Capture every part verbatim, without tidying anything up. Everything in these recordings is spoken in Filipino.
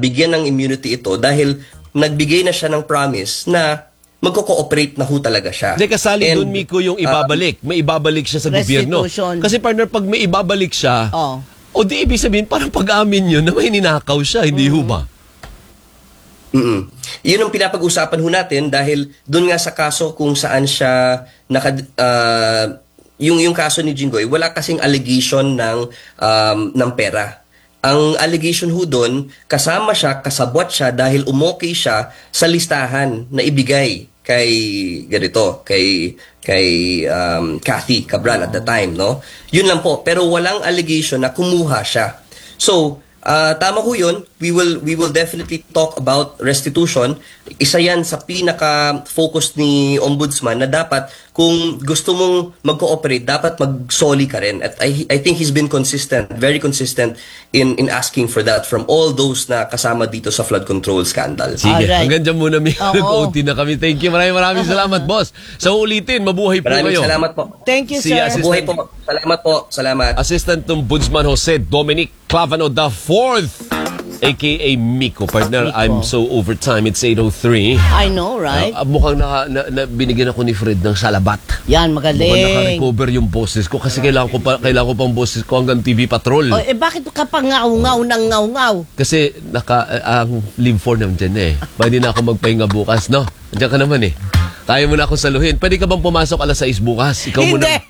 bigyan ng immunity ito dahil nagbigay na siya ng promise na magko-cooperate na ho talaga siya. Hindi, kasali doon, Miko, yung ibabalik. May ibabalik siya sa gobyerno. Kasi partner, pag may ibabalik siya, oh. o di ibig sabihin, parang pag-amin yun na may ninakaw siya, hindi mm-hmm. ho ba? Mm-mm. Yun ang pinapag-usapan ho natin dahil doon nga sa kaso kung saan siya naka, uh, yung, yung kaso ni Jinggoy, wala kasing allegation ng, um, ng pera. Ang allegation ho doon, kasama siya, kasabwat siya dahil umokay siya sa listahan na ibigay kay ganito, kay kay um, Kathy Cabral at the time, no? Yun lang po, pero walang allegation na kumuha siya. So, uh, tama ho yun. We will we will definitely talk about restitution. Isa yan sa pinaka-focus ni Ombudsman na dapat kung gusto mong mag-cooperate, dapat mag-soli ka rin. At I, I think he's been consistent, very consistent in in asking for that from all those na kasama dito sa flood control scandal. Sige, right. Hanggang dyan muna, nag-O T na kami. Thank you, maraming maraming salamat, boss. Sa ulitin, mabuhay po maraming kayo. Maraming salamat po. Thank you, sir. Si mabuhay po. Salamat po. Salamat. Assistant Ombudsman Jose Dominic Clavano the fourth, A K A Miko. Partner, Miko. I'm so over time. It's eight oh three. I know, right? Uh, mukhang na, na, na, binigyan ako ni Fred ng salabat. Yan, magaling. Mukhang naka-recover yung boses ko kasi kailangan ko, pa, kailangan ko pang boses ko hanggang T V Patrol. Oh, eh, bakit ka pa ngaw-ngaw ng ngaw-ngaw? Kasi naka, uh, ang live for naman dyan eh. Pwede na ako magpahinga bukas, no? Andiyan ka naman eh. Kaya mo na akong saluhin. Pwede ka bang pumasok alas sais bukas? Ikaw Hindi. muna.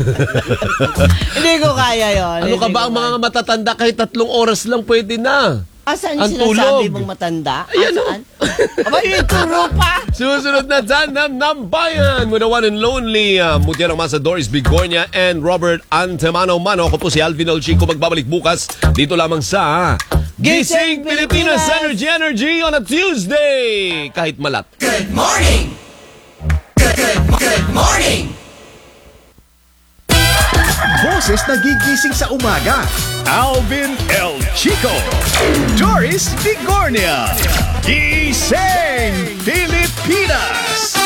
Hindi ko kaya yon. Ano ka ba ang mga matatanda kahit tatlong oras lang pwede na? Asan ang sinasabi tulog. mong matanda? Ayan o. Aba, yung turo pa. Susunod na dyan ng Nambayan with the one and lonely uh, Mutiara Masa, Doris Bigornia and Robert Antemano Mano. Ako po si Alvin Olchico. Magbabalik bukas dito lamang sa Gising Pilipinas Energy Energy on a Tuesday. Kahit malat. Good morning! Good, good, good morning! Boses na gigising sa umaga. Alvin El Chico. Doris Bigornia. Gising Pilipinas.